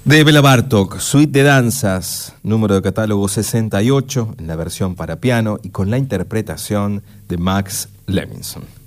De Bela Bartók, Suite de danzas, número de catálogo 68, en la versión para piano y con la interpretación de Max Levinson.